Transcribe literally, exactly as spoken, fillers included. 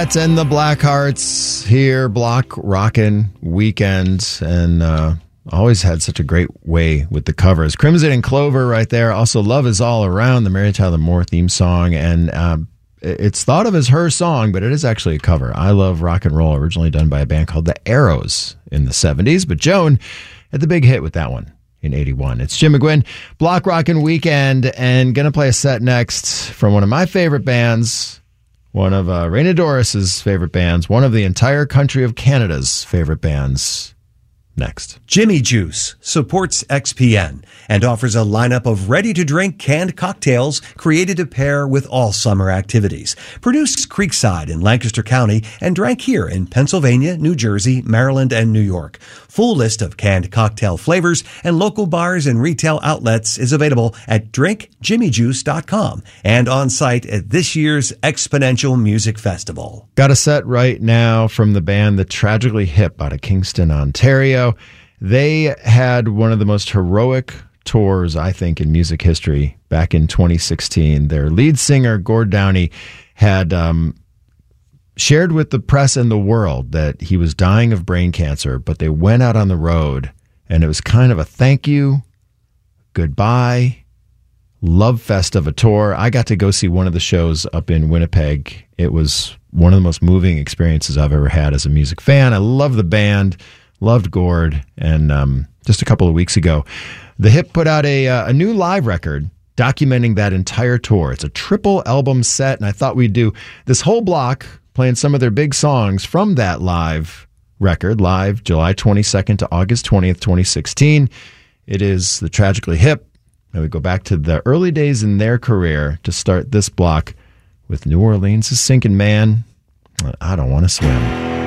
And the Blackhearts here, block rockin' weekend, and uh, always had such a great way with the covers. Crimson and Clover right there. Also, Love Is All Around, the Mary Tyler Moore theme song, and um, it's thought of as her song, but it is actually a cover. I Love Rock and Roll, originally done by a band called the Arrows in the seventies, but Joan had the big hit with that one in eighty-one. It's Jim McGuinn, block rockin' weekend, and gonna play a set next from one of my favorite bands. One of uh, Raina Doris's favorite bands, one of the entire country of Canada's favorite bands. Next. Jimmy Juice supports X P N and offers a lineup of ready-to-drink canned cocktails created to pair with all summer activities. Produced Creekside in Lancaster County and drank here in Pennsylvania, New Jersey, Maryland, and New York. Full list of canned cocktail flavors and local bars and retail outlets is available at drink jimmy juice dot com and on site at this year's Exponential Music Festival. Got a set right now from the band The Tragically Hip out of Kingston, Ontario. They had one of the most heroic tours, I think, in music history back in twenty sixteen. Their lead singer, Gord Downie, had um, shared with the press and the world that he was dying of brain cancer, but they went out on the road, and it was kind of a thank you, goodbye, love fest of a tour. I got to go see one of the shows up in Winnipeg. It was one of the most moving experiences I've ever had as a music fan. I love the band. Loved Gord, and um, just a couple of weeks ago, The Hip put out a uh, a new live record documenting that entire tour. It's a triple album set, and I thought we'd do this whole block playing some of their big songs from that live record, live July twenty-second to August twentieth, twenty sixteen. It is The Tragically Hip, and we go back to the early days in their career to start this block with New Orleans' Sinking Man. I Don't Want to Swim.